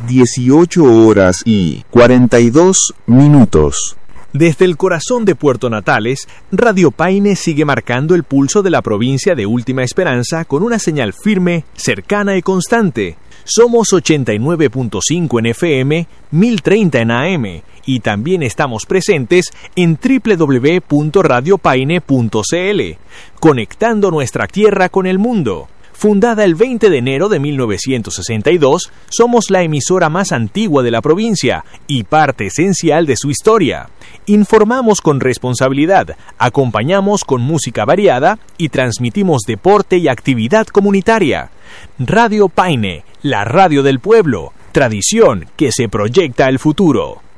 18:42. Desde el corazón de Puerto Natales, Radio Paine sigue marcando el pulso de la provincia de Última Esperanza con una señal firme, cercana y constante. Somos 89.5 en FM, 1030 en AM y también estamos presentes en www.radiopaine.cl, conectando nuestra tierra con el mundo. Fundada el 20 de enero de 1962, somos la emisora más antigua de la provincia y parte esencial de su historia. Informamos con responsabilidad, acompañamos con música variada y transmitimos deporte y actividad comunitaria. Radio Paine, la radio del pueblo, tradición que se proyecta al futuro.